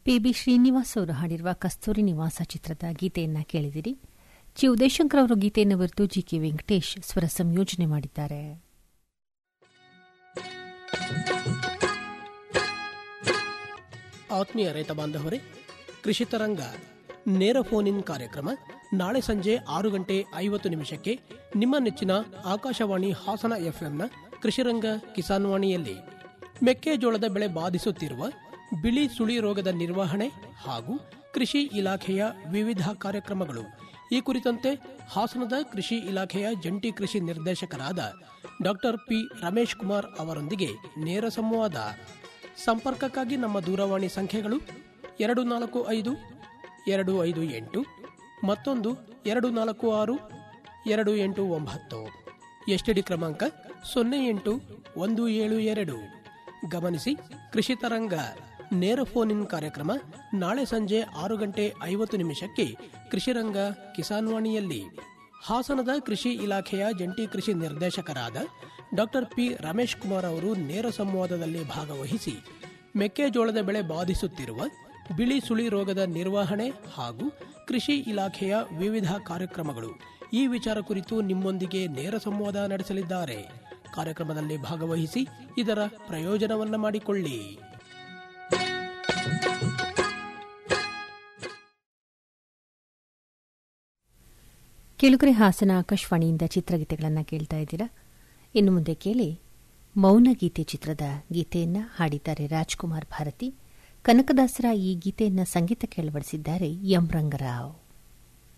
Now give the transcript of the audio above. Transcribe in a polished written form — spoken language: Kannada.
ಪಿ.ಬಿ. ಶ್ರೀನಿವಾಸ್ ಅವರು ಹಾಡಿರುವ ಕಸ್ತೂರಿ ನಿವಾಸ ಚಿತ್ರದ ಗೀತೆಯನ್ನು ಕೇಳಿದಿರಿ. ಚಿ. ಉದಯಶಂಕರ್ ಅವರು ಗೀತೆಯನ್ನು ಬರೆದು ಜಿ.ಕೆ. ವೆಂಕಟೇಶ್ ಸ್ವರ ಸಂಯೋಜನೆ ಮಾಡಿದ್ದಾರೆ. ಆತ್ಮೀಯ ರೈತ ಬಾಂಧವರೇ, ಕೃಷಿ ತರಂಗ ನೇರ ಫೋನ್ ಇನ್ ಕಾರ್ಯಕ್ರಮ ನಾಳೆ ಸಂಜೆ 6:50 ನಿಮ್ಮ ನೆಚ್ಚಿನ ಆಕಾಶವಾಣಿ ಹಾಸನ ಎಫ್ಎಂನ ಕೃಷಿರಂಗ ಕಿಸಾನ್ ವಾಣಿಯಲ್ಲಿ ಮೆಕ್ಕೆಜೋಳದ ಬೆಳೆ ಬಾಧಿಸುತ್ತಿರುವ ಬಿಳಿ ಸುಳಿ ರೋಗದ ನಿರ್ವಹಣೆ ಹಾಗೂ ಕೃಷಿ ಇಲಾಖೆಯ ವಿವಿಧ ಕಾರ್ಯಕ್ರಮಗಳು, ಈ ಕುರಿತಂತೆ ಹಾಸನದ ಕೃಷಿ ಇಲಾಖೆಯ ಜಂಟಿ ಕೃಷಿ ನಿರ್ದೇಶಕರಾದ ಡಾ ಪಿ. ರಮೇಶ್ ಕುಮಾರ್ ಅವರೊಂದಿಗೆ ನೇರ ಸಂವಾದ. ಸಂಪರ್ಕಕ್ಕಾಗಿ ನಮ್ಮ ದೂರವಾಣಿ ಸಂಖ್ಯೆಗಳು 245-258 ಮತ್ತೊಂದು 246-289. ಎಸ್ಟಿಡಿ ಕ್ರಮಾಂಕ 08172. ಗಮನಿಸಿ, ಕೃಷಿ ತರಂಗ ನೇರ ಫೋನ್ ಇನ್ ಕಾರ್ಯಕ್ರಮ ನಾಳೆ ಸಂಜೆ 6:50 ಕೃಷಿರಂಗ ಕಿಸಾನ್ ವಾಣಿಯಲ್ಲಿ ಹಾಸನದ ಕೃಷಿ ಇಲಾಖೆಯ ಜಂಟಿ ಕೃಷಿ ನಿರ್ದೇಶಕರಾದ ಡಾ ಪಿ. ರಮೇಶ್ ಕುಮಾರ್ ಅವರು ನೇರ ಸಂವಾದದಲ್ಲಿ ಭಾಗವಹಿಸಿ ಮೆಕ್ಕೆಜೋಳದ ಬೆಳೆ ಬಾಧಿಸುತ್ತಿರುವ ಬಿಳಿ ಸುಳಿ ರೋಗದ ನಿರ್ವಹಣೆ ಹಾಗೂ ಕೃಷಿ ಇಲಾಖೆಯ ವಿವಿಧ ಕಾರ್ಯಕ್ರಮಗಳು, ಈ ವಿಚಾರ ಕುರಿತು ನಿಮ್ಮೊಂದಿಗೆ ನೇರ ಸಂವಾದ ನಡೆಸಲಿದ್ದಾರೆ. ಕಾರ್ಯಕ್ರಮದಲ್ಲಿ ಭಾಗವಹಿಸಿ ಇದರ ಪ್ರಯೋಜನವನ್ನು ಮಾಡಿಕೊಳ್ಳಿ. ಕೆಳಗರೆ ಹಾಸನ ಆಕಾಶವಾಣಿಯಿಂದ ಚಿತ್ರಗೀತೆಗಳನ್ನು ಕೇಳ್ತಾ ಇದ್ದೀರಾ. ಇನ್ನು ಮುಂದೆ ಕೇಳಿ ಮೌನಗೀತೆ ಚಿತ್ರದ ಗೀತೆಯನ್ನು ಹಾಡಿದ್ದಾರೆ ರಾಜ್ಕುಮಾರ್ ಭಾರತಿ. ಕನಕದಾಸರ ಈ ಗೀತೆಯನ್ನು ಸಂಗೀತಕ್ಕೆ ಅಳವಡಿಸಿದ್ದಾರೆ ಎಂ ರಂಗರಾವ್.